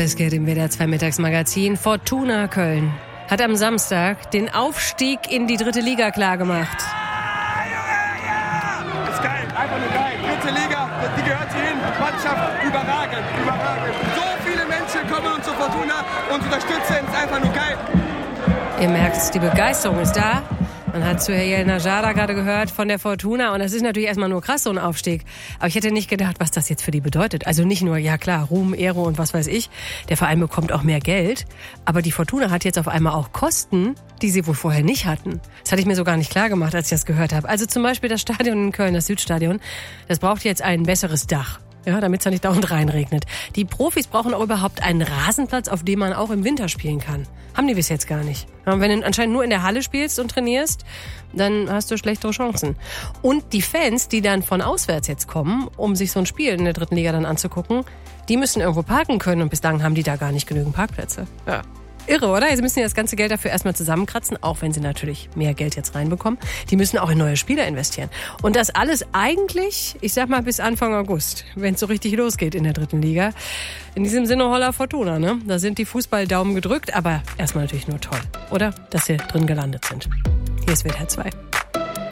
Es geht im WDR 2 Mittagsmagazin. Fortuna Köln hat am Samstag den Aufstieg in die 3. Liga klargemacht. Ja! Ist geil, einfach nur geil. 3. Liga, die gehört hierhin. Mannschaft, überragend. So viele Menschen kommen uns zur Fortuna und unterstützen. Ist einfach nur geil. Ihr merkt, die Begeisterung ist da. Man hat Süheyl Najada gerade gehört von der Fortuna und das ist natürlich erstmal nur krass, so ein Aufstieg. Aber ich hätte nicht gedacht, was das jetzt für die bedeutet. Also nicht nur, ja klar, Ruhm, Ehre und was weiß ich. Der Verein bekommt auch mehr Geld. Aber die Fortuna hat jetzt auf einmal auch Kosten, die sie wohl vorher nicht hatten. Das hatte ich mir so gar nicht klar gemacht, als ich das gehört habe. Also zum Beispiel das Stadion in Köln, das Südstadion, das braucht jetzt ein besseres Dach. Ja, damit es da nicht dauernd reinregnet. Die Profis brauchen auch überhaupt einen Rasenplatz, auf dem man auch im Winter spielen kann. Haben die bis jetzt gar nicht. Ja, wenn du anscheinend nur in der Halle spielst und trainierst, dann hast du schlechtere Chancen. Und die Fans, die dann von auswärts jetzt kommen, um sich so ein Spiel in der 3. Liga dann anzugucken, die müssen irgendwo parken können und bislang haben die da gar nicht genügend Parkplätze. Ja. Irre, oder? Sie müssen ja das ganze Geld dafür erstmal zusammenkratzen, auch wenn sie natürlich mehr Geld jetzt reinbekommen. Die müssen auch in neue Spieler investieren. Und das alles eigentlich, ich sag mal, bis Anfang August, wenn es so richtig losgeht in der 3. Liga. In diesem Sinne Holla Fortuna, ne? Da sind die Fußballdaumen gedrückt, aber erstmal natürlich nur toll, oder? Dass sie drin gelandet sind. Hier ist WDR 2.